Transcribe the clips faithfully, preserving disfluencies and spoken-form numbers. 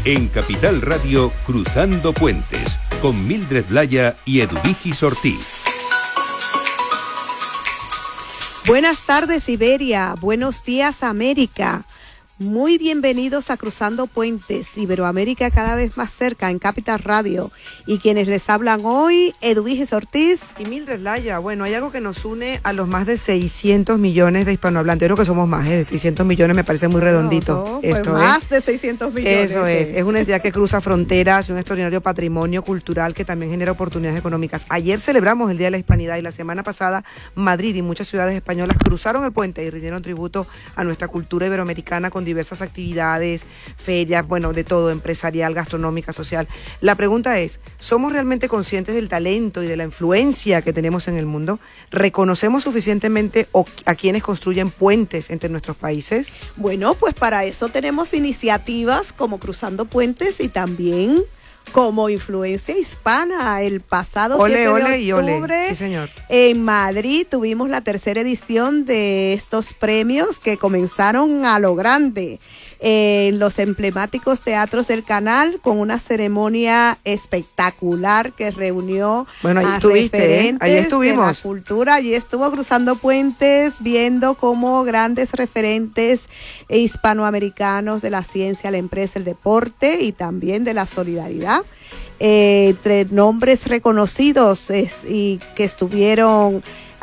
En Capital Radio, Cruzando Puentes, con Mildred Blaya y Eduvigis Ortiz. Buenas tardes, Iberia. Buenos días, América. Muy bienvenidos a Cruzando Puentes, Iberoamérica cada vez más cerca en Capital Radio. Y quienes les hablan hoy, Eduvigis Ortiz y Mildred Blaya. Bueno, hay algo que nos une a los más de seiscientos millones de hispanohablantes. Yo creo que somos más, ¿eh? De seiscientos millones me parece muy redondito. No, no, esto pues más es. de seiscientos millones. Eso es. Es una entidad que cruza fronteras y un extraordinario patrimonio cultural que también genera oportunidades económicas. Ayer celebramos el Día de la Hispanidad y la semana pasada Madrid y muchas ciudades españolas cruzaron el puente y rindieron tributo a nuestra cultura iberoamericana con diversas actividades, ferias, bueno, de todo, empresarial, gastronómica, social. La pregunta es, ¿somos realmente conscientes del talento y de la influencia que tenemos en el mundo? ¿Reconocemos suficientemente a quienes construyen puentes entre nuestros países? Bueno, pues para eso tenemos iniciativas como Cruzando Puentes y también como Influencia Hispana. El pasado ole, siete ole de y octubre ole. Sí, señor. En Madrid tuvimos la tercera edición de estos premios que comenzaron a lo grande en los emblemáticos teatros del Canal, con una ceremonia espectacular que reunió bueno, ahí a estuviste, referentes ¿eh? Ahí estuvimos. de la cultura. Allí estuvo Cruzando Puentes, viendo cómo grandes referentes hispanoamericanos de la ciencia, la empresa, el deporte y también de la solidaridad, eh, entre nombres reconocidos es, y que estuvieron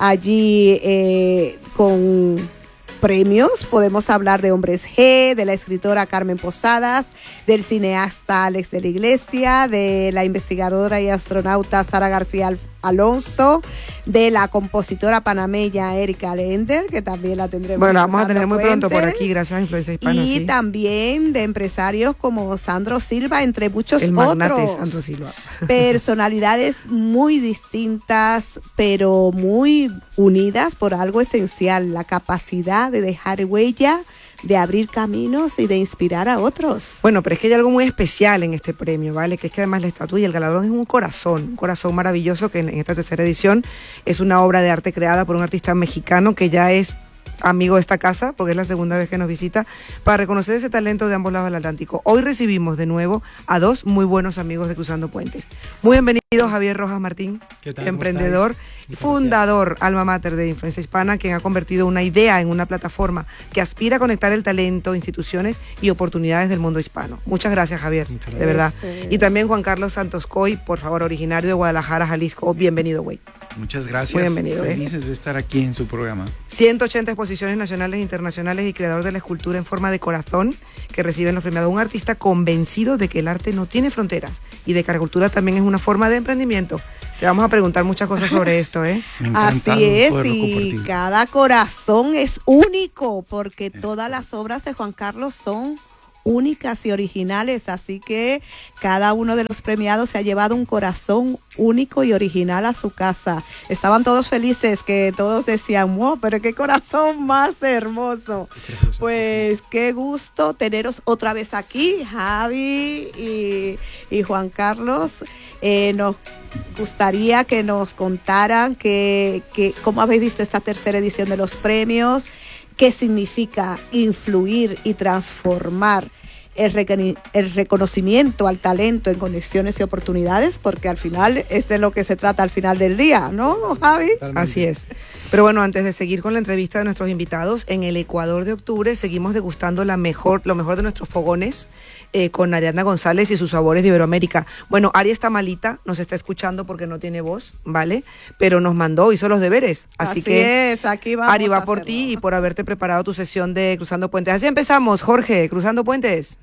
allí eh, con premios. Podemos hablar de Hombres G, de la escritora Carmen Posadas, del cineasta Alex de la Iglesia, de la investigadora y astronauta Sara García Alonso, de la compositora panameña Erika Lender, que también la tendremos. Bueno, la vamos a tener muy puentes. pronto por aquí, gracias a Influencia Hispana. Y sí. también de empresarios como Sandro Silva, entre muchos El magnate otros. Sandro Silva. Personalidades muy distintas, pero muy unidas por algo esencial, la capacidad de dejar huella, de abrir caminos y de inspirar a otros. Bueno, pero es que hay algo muy especial en este premio, ¿vale? Que es que además la estatua y el galardón es un corazón, un corazón maravilloso que en esta tercera edición es una obra de arte creada por un artista mexicano que ya es amigo de esta casa, porque es la segunda vez que nos visita, para reconocer ese talento de ambos lados del Atlántico. Hoy recibimos de nuevo a dos muy buenos amigos de Cruzando Puentes. Muy bienvenido, Javier Rojas Martín, ¿Qué tal? emprendedor, fundador, alma mater de Influencia Hispana, quien ha convertido una idea en una plataforma que aspira a conectar el talento, instituciones y oportunidades del mundo hispano. Muchas gracias, Javier, Muchas gracias. de verdad. Sí. Y también Juan Carlos Santos Coy, por favor, originario de Guadalajara, Jalisco. Bienvenido, güey. Muchas gracias. Muy bienvenido. Felices ¿eh? de estar aquí en su programa. ciento ochenta exposiciones nacionales e internacionales y creador de la escultura en forma de corazón que reciben los premiados. Un artista convencido de que el arte no tiene fronteras y de que la cultura también es una forma de emprendimiento. Te vamos a preguntar muchas cosas sobre esto, ¿eh? Así es, y cada corazón es único, porque todas las obras de Juan Carlos son únicas y originales, así que cada uno de los premiados se ha llevado un corazón único y original a su casa. Estaban todos felices, que todos decían, wow, pero qué corazón más hermoso. Pues qué gusto teneros otra vez aquí, Javi y, y Juan Carlos. Eh, nos gustaría que nos contaran que, que, cómo habéis visto esta tercera edición de los premios, qué significa influir y transformar el, recon- el reconocimiento al talento en conexiones y oportunidades, porque al final es de lo que se trata al final del día, ¿no, Javi? Totalmente. Así es. Pero bueno, antes de seguir con la entrevista de nuestros invitados, en el Ecuador de octubre seguimos degustando la mejor, lo mejor de nuestros fogones eh, con Ariadna González y sus sabores de Iberoamérica. Bueno, Ari está malita, nos está escuchando porque no tiene voz, ¿vale? Pero nos mandó, hizo los deberes. Así, Así que es, aquí vamos Ari va a por hacerlo. ti y por haberte preparado tu sesión de Cruzando Puentes. Así empezamos, Jorge, Cruzando Puentes.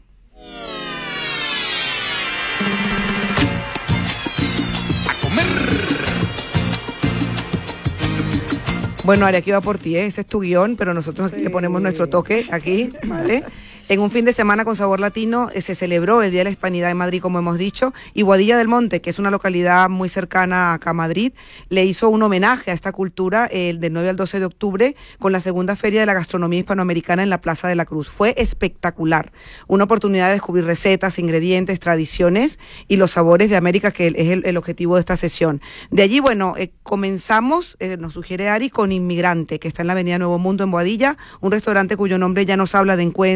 Bueno, Ari, aquí va por ti, ¿eh? Ese es tu guión, pero nosotros aquí sí. le ponemos nuestro toque, aquí, ¿vale? En un fin de semana con sabor latino eh, se celebró el Día de la Hispanidad en Madrid, como hemos dicho, y Boadilla del Monte, que es una localidad muy cercana acá a Madrid, le hizo un homenaje a esta cultura el del nueve al doce de octubre con la segunda Feria de la Gastronomía Hispanoamericana en la Plaza de la Cruz. Fue espectacular, una oportunidad de descubrir recetas, ingredientes, tradiciones y los sabores de América, que es el, el objetivo de esta sesión. De allí, bueno, eh, comenzamos, eh, nos sugiere Ari, con Inmigrante, que está en la Avenida Nuevo Mundo en Boadilla, un restaurante cuyo nombre ya nos habla de encuentro, de raíz,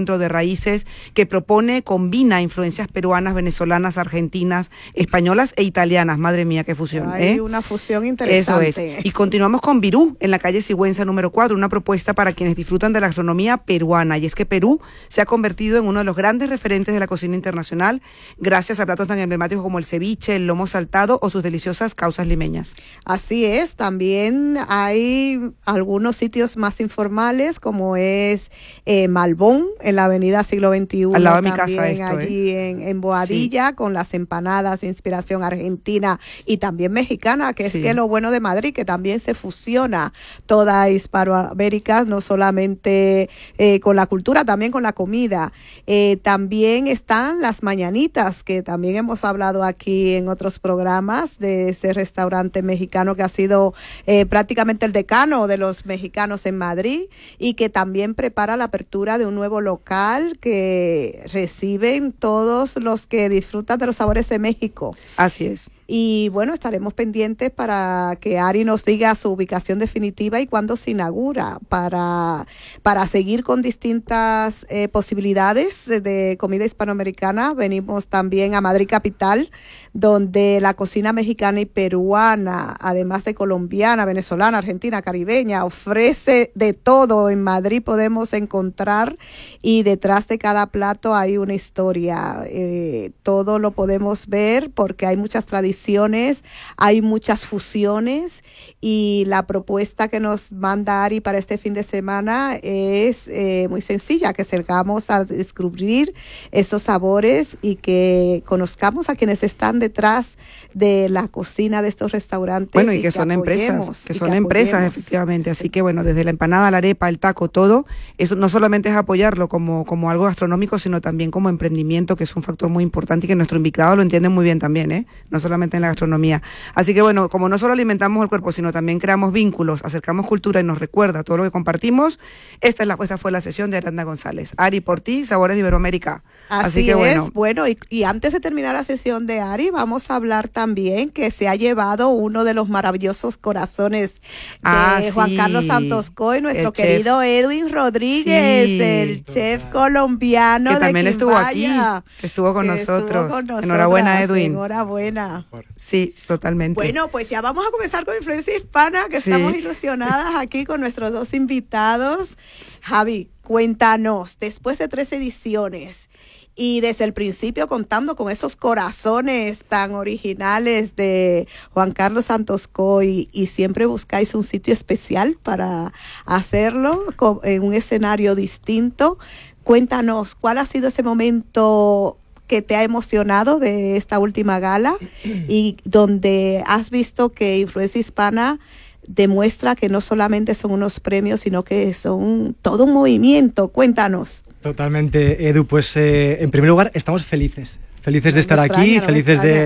países, que propone, combina influencias peruanas, venezolanas, argentinas, españolas e italianas. Madre mía, qué fusión. Hay ¿eh? una fusión interesante. Eso es. Y continuamos con Virú, en la calle Sigüenza número cuatro, una propuesta para quienes disfrutan de la gastronomía peruana. Y es que Perú se ha convertido en uno de los grandes referentes de la cocina internacional, gracias a platos tan emblemáticos como el ceviche, el lomo saltado o sus deliciosas causas limeñas. Así es, también hay algunos sitios más informales, como es eh, Malbón, en la avenida Siglo veintiuno. Al lado de mi casa esto, allí ¿eh? en, en Boadilla, sí, con las empanadas de inspiración argentina y también mexicana, que sí, es que lo bueno de Madrid, que también se fusiona toda Hispanoamérica, no solamente eh, con la cultura, también con la comida. Eh, también están las mañanitas, que también hemos hablado aquí en otros programas de ese restaurante mexicano que ha sido eh, prácticamente el decano de los mexicanos en Madrid y que también prepara la apertura de un nuevo local que reciben todos los que disfrutan de los sabores de México. Así es. Y bueno, estaremos pendientes para que Ari nos diga su ubicación definitiva y cuándo se inaugura, para, para seguir con distintas eh, posibilidades de, de comida hispanoamericana. Venimos también a Madrid capital, donde la cocina mexicana y peruana, además de colombiana, venezolana, argentina, caribeña, ofrece de todo. En Madrid podemos encontrar, y detrás de cada plato hay una historia. Eh, todo lo podemos ver porque hay muchas tradiciones, hay muchas fusiones, y la propuesta que nos manda Ari para este fin de semana es eh, muy sencilla, que salgamos a descubrir esos sabores y que conozcamos a quienes están detrás de la cocina de estos restaurantes. Bueno, y que, y que son empresas, que son que empresas efectivamente, sí. Así que bueno, desde la empanada, la arepa, el taco, todo, eso no solamente es apoyarlo como, como algo gastronómico, sino también como emprendimiento, que es un factor muy importante y que nuestro invitado lo entiende muy bien también, ¿eh? No solamente en la gastronomía. Así que bueno, como no solo alimentamos el cuerpo, sino también creamos vínculos, acercamos cultura y nos recuerda todo lo que compartimos, esta, es la, esta fue la sesión de Aranda González. Ari, por ti, Sabores de Iberoamérica. Así, Así que es, bueno, bueno y, y antes de terminar la sesión de Ari, vamos a hablar también que se ha llevado uno de los maravillosos corazones de ah, Juan sí. Carlos Santoscoy, nuestro el querido chef. Edwin Rodríguez, sí, el total. chef colombiano que también de estuvo Quimbaya, aquí, que estuvo con que nosotros. Estuvo con nosotras. Enhorabuena, Edwin. Enhorabuena. Sí, totalmente. Bueno, pues ya vamos a comenzar con Influencia Hispana, que sí. estamos ilusionadas aquí con nuestros dos invitados. Javi, cuéntanos, después de tres ediciones y desde el principio contando con esos corazones tan originales de Juan Carlos Santoscoy, y siempre buscáis un sitio especial para hacerlo en un escenario distinto. Cuéntanos, ¿cuál ha sido ese momento que te ha emocionado de esta última gala y donde has visto que Influencia Hispana demuestra que no solamente son unos premios, sino que son todo un movimiento? Cuéntanos. Totalmente, Edu. Pues eh, en primer lugar, estamos felices. Felices de estar aquí, felices de